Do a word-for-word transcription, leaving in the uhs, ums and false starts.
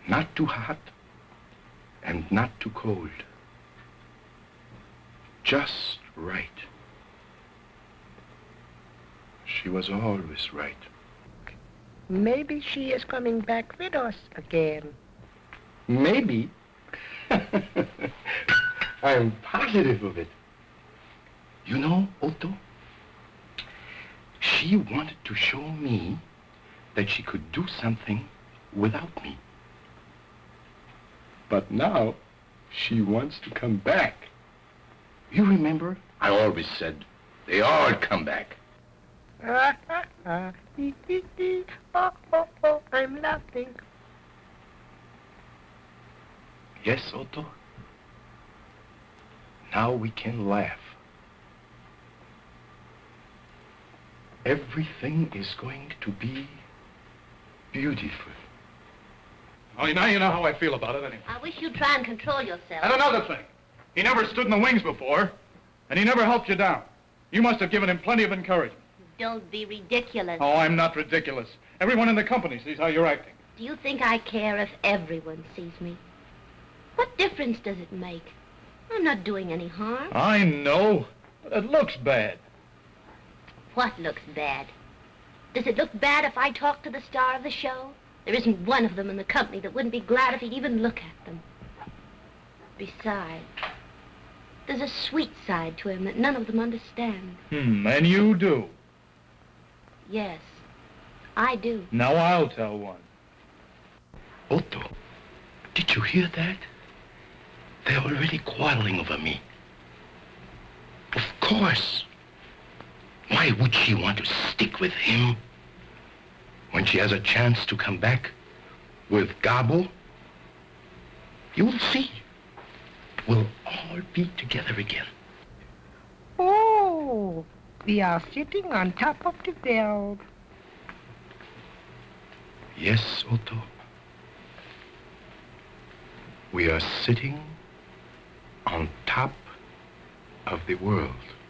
Not too hot and not too cold. Just right. She was always right. Maybe she is coming back with us again. Maybe. I am positive of it. You know, Otto, she wanted to show me that she could do something without me. But now she wants to come back. You remember? I always said they all come back. Ah, ah, ah. Hee, hee, hee. Oh, oh, oh, I'm laughing. Yes, Otto. Now we can laugh. Everything is going to be beautiful. Oh, now you know how I feel about it anyway. I wish you'd try and control yourself. And another thing. He never stood in the wings before, and he never helped you down. You must have given him plenty of encouragement. Don't be ridiculous. Oh, I'm not ridiculous. Everyone in the company sees how you're acting. Do you think I care if everyone sees me? What difference does it make? I'm not doing any harm. I know, but it looks bad. What looks bad? Does it look bad if I talk to the star of the show? There isn't one of them in the company that wouldn't be glad if he'd even look at them. Besides, there's a sweet side to him that none of them understand. Hmm, and you do. Yes, I do. Now I'll tell one. Otto, did you hear that? They're already quarreling over me. Of course. Why would she want to stick with him when she has a chance to come back with Gabo? You'll see. We'll all be together again. Oh, we are sitting on top of the world. Yes, Otto. We are sitting on top of the world.